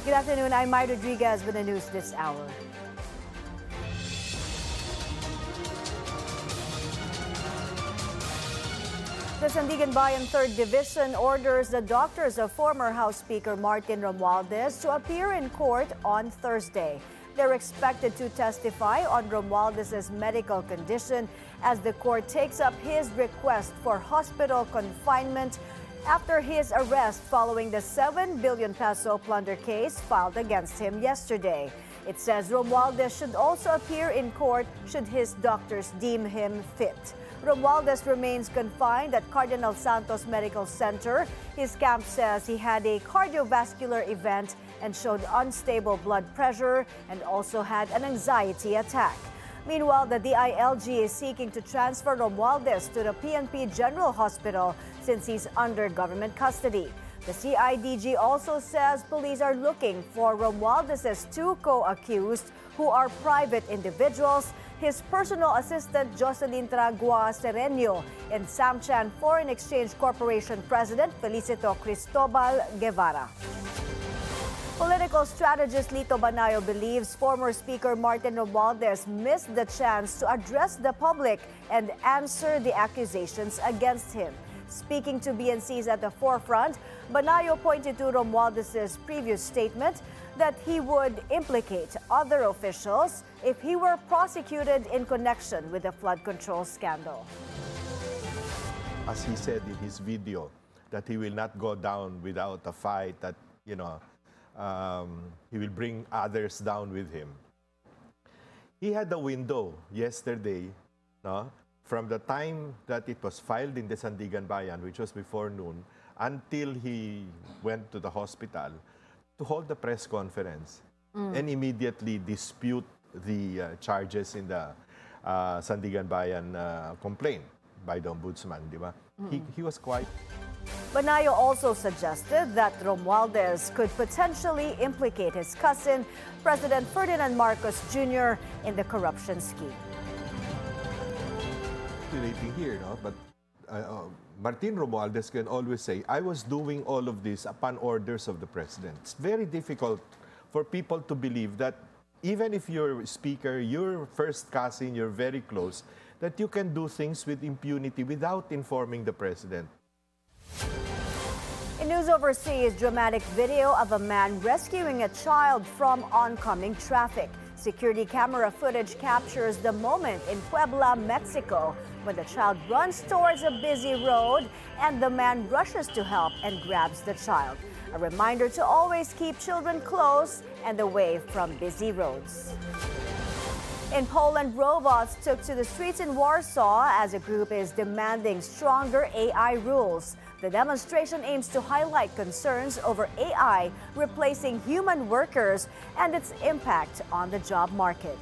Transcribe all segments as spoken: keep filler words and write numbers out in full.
Good afternoon, I'm Mai Rodriguez with the news this hour. The Sandiganbayan third Division orders the doctors of former House Speaker Martin Romualdez to appear in court on Thursday. They're expected to testify on Romualdez's medical condition as the court takes up his request for hospital confinement after his arrest following the seven billion peso plunder case filed against him yesterday. It says Romualdez should also appear in court should his doctors deem him fit. Romualdez remains confined at Cardinal Santos Medical Center. His camp says he had a cardiovascular event and showed unstable blood pressure and also had an anxiety attack. Meanwhile, the D I L G is seeking to transfer Romualdez to the P N P General Hospital since he's under government custody. The C I D G also says police are looking for Romualdez's two co-accused who are private individuals, his personal assistant Jocelyn Tragua Sereño and Samchan Foreign Exchange Corporation President Felicito Cristobal Guevara. Political strategist Lito Banayo believes former Speaker Martin Romualdez missed the chance to address the public and answer the accusations against him. Speaking to B N Cs at the forefront, Banayo pointed to Romualdez's previous statement that he would implicate other officials if he were prosecuted in connection with the flood control scandal. As he said in his video, that he will not go down without a fight, that, you know, um, he will bring others down with him. He had a window yesterday, no? From the time that it was filed in the Sandiganbayan, which was before noon, until he went to the hospital, to hold the press conference mm. and immediately dispute the uh, charges in the uh, Sandiganbayan uh, complaint by the ombudsman, di ba? Mm. He, he was quiet. Banayo also suggested that Romualdez could potentially implicate his cousin, President Ferdinand Marcos Junior, in the corruption scheme. Here, no? But uh, uh, Martin Romualdez can always say, I was doing all of this upon orders of the president. It's very difficult for people to believe that even if you're speaker, your first cousin, you're very close, that you can do things with impunity without informing the president. In news overseas, dramatic video of a man rescuing a child from oncoming traffic. Security camera footage captures the moment in Puebla, Mexico, when the child runs towards a busy road and the man rushes to help and grabs the child. A reminder to always keep children close and away from busy roads. In Poland, robots took to the streets in Warsaw as a group is demanding stronger A I rules. The demonstration aims to highlight concerns over A I replacing human workers and its impact on the job market.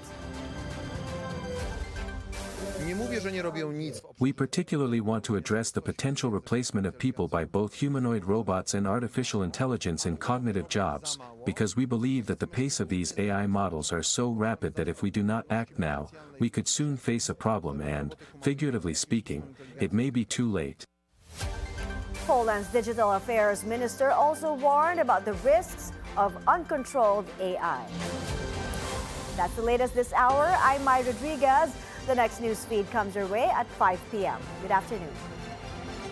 We particularly want to address the potential replacement of people by both humanoid robots and artificial intelligence in cognitive jobs, because we believe that the pace of these A I models are so rapid that if we do not act now, we could soon face a problem and, figuratively speaking, it may be too late. Poland's Digital Affairs Minister also warned about the risks of uncontrolled A I. That's the latest this hour. I'm Mai Rodriguez. The next news feed comes your way at five p m Good afternoon.